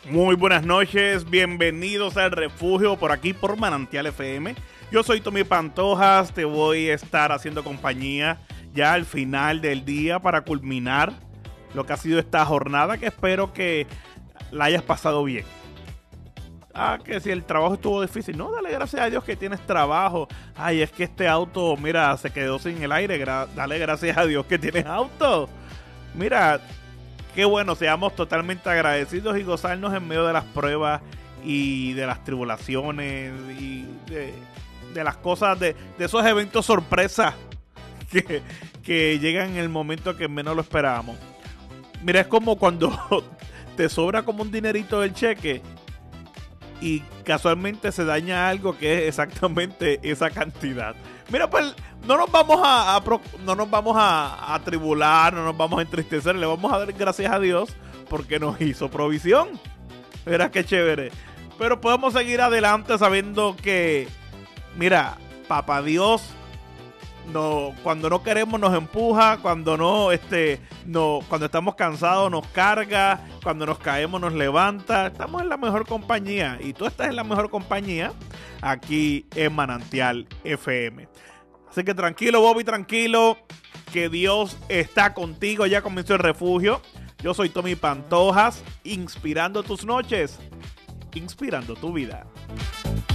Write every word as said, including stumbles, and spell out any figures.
Muy buenas noches, bienvenidos al refugio por aquí por Manantial F M. Yo soy Tommy Pantojas, te voy a estar haciendo compañía ya al final del día para culminar lo que ha sido esta jornada, que espero que la hayas pasado bien. Ah, que si el trabajo estuvo difícil, no, dale gracias a Dios que tienes trabajo. Ay, es que este auto, mira, se quedó sin el aire, Gra- dale gracias a Dios que tienes auto. Mira, qué bueno, seamos totalmente agradecidos y gozarnos en medio de las pruebas y de las tribulaciones y de, de las cosas, de, de esos eventos sorpresa que, que llegan en el momento que menos lo esperábamos. Mira, es como cuando te sobra como un dinerito del cheque y casualmente se daña algo que es exactamente esa cantidad. Mira, pues no nos vamos a, a no nos vamos a, a tribular, no nos vamos a entristecer, le vamos a dar gracias a Dios porque nos hizo provisión. Mira qué chévere. Pero podemos seguir adelante sabiendo que, mira, papá Dios, no, cuando no queremos nos empuja, cuando no, este, no, cuando estamos cansados nos carga, cuando nos caemos nos levanta. Estamos en la mejor compañía y tú estás en la mejor compañía aquí en Manantial F M. Así que tranquilo, Bobby, tranquilo, que Dios está contigo. Ya comenzó el refugio. Yo soy Tommy Pantojas, inspirando tus noches, inspirando tu vida.